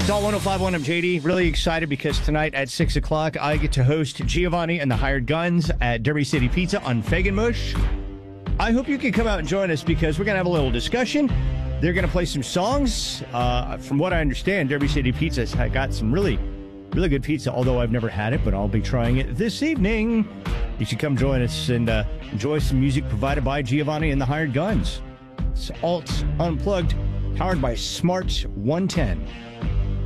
It's all 105.1. I'm JD. Really excited because tonight at 6 o'clock, I get to host Giovanni and the Hired Guns at Derby City Pizza on Fagenmush. I hope you can come out and join us because we're going to have a little discussion. They're going to play some songs. From what I understand, Derby City Pizza's got some really good pizza, although I've never had it, but I'll be trying it this evening. You should come join us and enjoy some music provided by Giovanni and the Hired Guns. It's Alt Unplugged, powered by Smart 110.